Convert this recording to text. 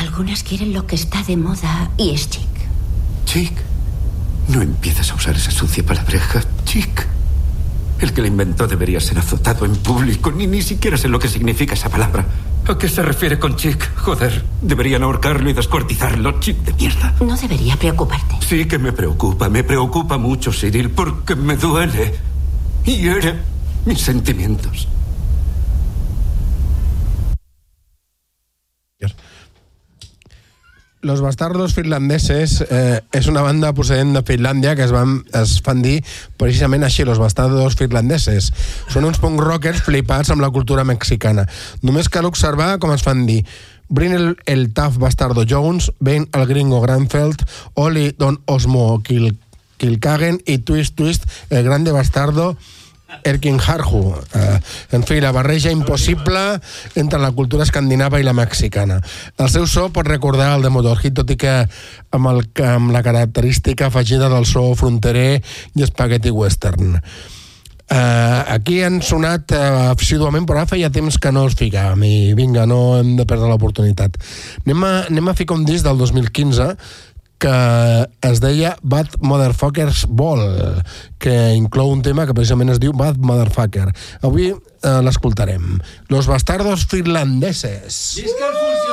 Algunas quieren lo que está de moda y es chic. ¿Chic? No empieces a usar esa sucia palabreja, chic. El que la inventó debería ser azotado en público. Ni siquiera sé lo que significa esa palabra. ¿A qué se refiere con chic? Joder, deberían ahorcarlo y descuartizarlo, chic de mierda. No debería preocuparte. Sí que me preocupa mucho, Cyril, porque me duele. Hiere mis sentimientos. Los Bastardos Finlandeses és una banda procedent de Finlàndia que es fan dir precisament així, Los Bastardos Finlandeses. Són uns punk rockers flipats amb la cultura mexicana. Només cal observar com es fan dir. Bryn el Tough Bastardo Jones, Ben el Gringo Granfeld, Oli Don Osmo Kilkagen i Twist el Grande Bastardo Erkin Harju. En fi, la barreja impossible entre la cultura escandinava i la mexicana. El seu so pot recordar el de Motorhead, tot i que amb la característica afegida del so fronterer i spaghetti western. Aquí han sonat assiduament, però feia temps que no els ficàvem i vinga, no hem de perdre l'oportunitat. Anem a ficar un disc del 2015 que es deia Bad Motherfuckers Ball, que inclou un tema que precisament es diu Bad Motherfucker. Avui l'escoltarem. Los Bastardos Finlandeses. Visca el